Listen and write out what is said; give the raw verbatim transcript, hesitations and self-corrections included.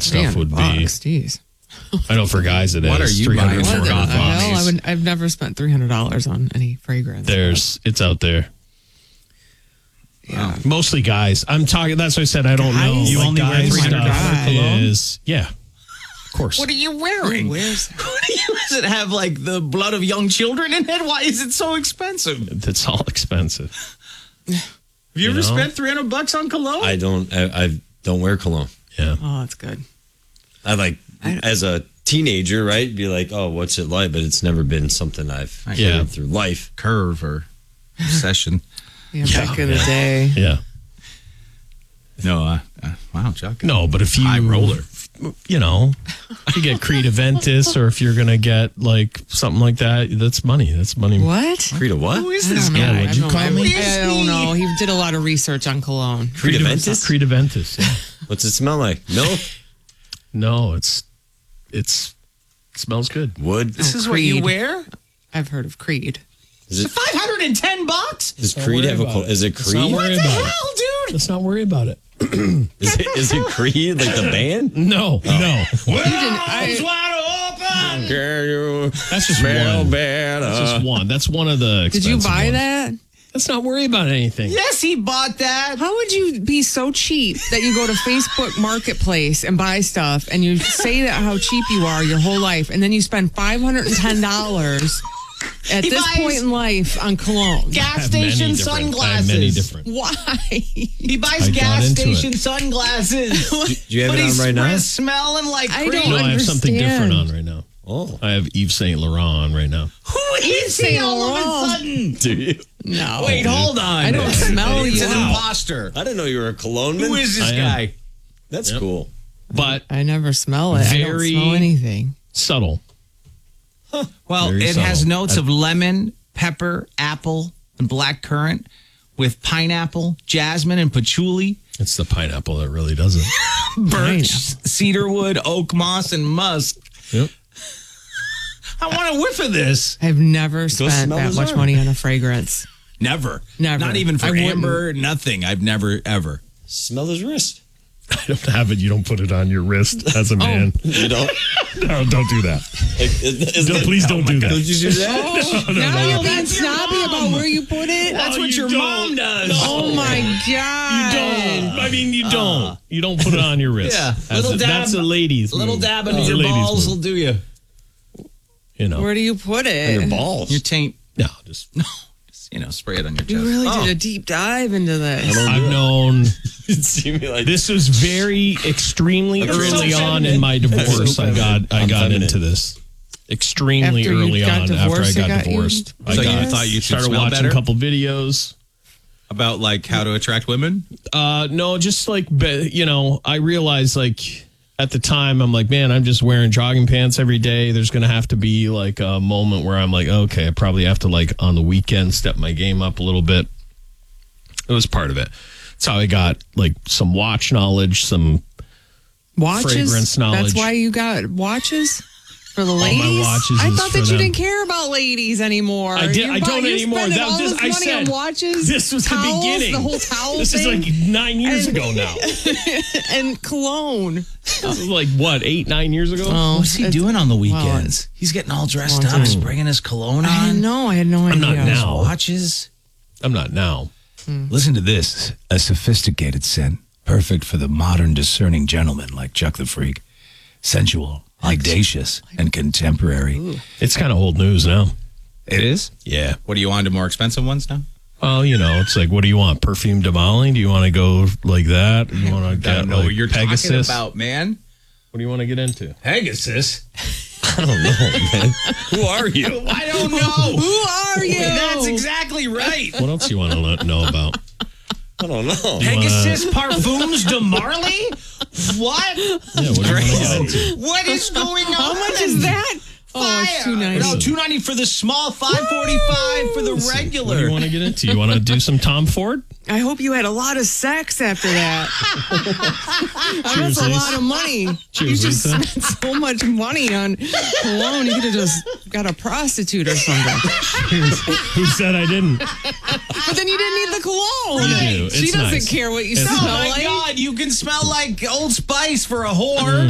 that stuff would bucks, be. Jeez. I know for guys it What is. are you three hundred buying for for a What the golf box. hell? I would, I've never spent three hundred dollars on any fragrance. There's, it's out there. Yeah. Mostly guys. I'm talking, that's what I said. I don't know. Guys? You Like, only wear guys three hundred dollars stuff cologne? is, yeah, of course. What are you Who wearing? wears that? What do you, does it have like the blood of young children in it? Why is it so expensive? It's all expensive. Have you, You ever know? spent three hundred bucks on cologne? I don't. I, I don't wear cologne. Yeah. Oh, that's good. I like as a teenager, right? Be like, oh, what's it like? But it's never been something I've Yeah. carried through life. Curve or obsession. Yeah, back in the day. Yeah. No, uh, uh, wow, Chuck. No, but if you High roller. you know, if you get Creed Aventus or if you're gonna get like something like that, that's money. That's money. What? Creed of what? Who is I this don't know. guy? I what'd you don't call know. me? I don't know. He did a lot of research on cologne. Creed Aventus? Creed Aventus. Yeah. What's it smell like? Milk? No, it's it's it smells good. Wood? This Oh, is what you Creed. wear? I've heard of Creed. Is it? five hundred ten bucks? Does Not Creed worry have a? about col- it. Is it Let's not Creed? worry What the about it. hell, dude? Let's not worry about it. Is it? Is it Creed like the band? No, no. You didn't. I, wide open. Can you That's just smell one. better? That's just one. That's one of the. did you expensive buy ones. that? Let's not worry about anything. Yes, he bought that. How would you be so cheap that you go to Facebook Marketplace and buy stuff and you say that how cheap you are your whole life and then you spend five hundred ten dollars at He this buys- point in life on cologne? Gas I have many station different- I have sunglasses. many different. Why? He buys I got gas into station it. sunglasses. Do you have but it he's on right now? smelling like I Creed. don't No, I have something different understand. on right now. Oh, I have Yves Saint Laurent on right now. Who is he Saint all of a Laurent. sudden? do you? No. Wait, hold on. I don't smell It's you. an imposter. I didn't know you were a cologne man. Who is this I am. guy? That's Yep. cool. But I never smell it. I don't Very- smell anything. subtle. Well, Very it has subtle. notes I- of lemon, pepper, apple, and black currant with pineapple, jasmine, and patchouli, It's the pineapple that really does it. birch, cedarwood, oak moss, and musk. Yep. I want a whiff of this. I've never spent smell that his much arm. money on a fragrance. Never. Never. Not even for I wouldn't. amber, nothing. I've never, ever. Smell his wrist. I don't have it. You don't put it on your wrist as a man. You don't. No, don't do that. Like, is, is No, that- please don't do that. Don't you do that? Oh, now you're being That's your snobby mom. about where you put it? That's Oh, what you your don't. mom does. Oh my You God. don't. I mean, you don't. You don't put it on your wrist. Yeah. That's Little a, dab- That's a lady's A little move. dab into That's a your lady's balls move, will do you. You know. Where do you put it? Your balls. Your taint. No, just. No. Just, you know, spray it on your chest. You really Oh. did a deep dive into this. I've known. See me like This was very extremely That's early so on feminine. in my divorce. That's so I got I I'm got feminine. into this extremely After you early got on divorced, after I it got, got you? divorced. I So you got, thought you should started smell watching better? a couple videos. About like how to attract women? Uh, no, just like be- you know, I realized like at the time I'm like, man, I'm just wearing jogging pants every day. There's gonna have to be like a moment where I'm like, okay, I probably have to like on the weekend step my game up a little bit. It was part of it. That's how I got like some watch knowledge, some Watches? fragrance knowledge. That's why you got watches? For the my ladies? watches I is thought for that you them. didn't care about ladies anymore. I did. You're I bu- don't you're anymore. spending That was all just. this I money said on watches. this was towels, the beginning. The whole towel This is thing, like nine years And- ago now. and cologne. This is like what eight, nine years ago. Oh, What's he it's- doing on the well, weekends? He's getting all dressed Well, up, dude. spraying his cologne I on. didn't know. I had no I'm idea. not now. Watches. I'm not now. Listen to this. A sophisticated scent, perfect for the modern discerning gentleman like Chuck the Freak. Sensual, audacious, and contemporary. It's kind of old news now. It is? Yeah. What, are you on to more expensive ones now? Well, you know, it's like, what do you want? Perfume de Molly? Do you want to go like that? Do you want to I get don't know like what you're Pegasus? talking about, man. What do you want to get into? Pegasus? I don't know, man. Who are you? I don't know. Who are you? That's exactly right. What else do you want to let know about? I don't know. Pegasus Parfums de Marley? What? Yeah, what do you want to get into? What is going on? How much is that? Oh, it's two ninety. No, two ninety for the small, five forty-five for the What do regular. you want to get into? You want to do some Tom Ford? I hope you had a lot of sex after that. That's Cheers, a Lisa. lot of money. Cheers, you just Lisa. spent so much money on cologne. You could have just got a prostitute or something. Who said I didn't? But then you didn't need the cologne. You do. She It's doesn't nice. care what you It's smell Oh my like. God, you can smell like Old Spice for a whore.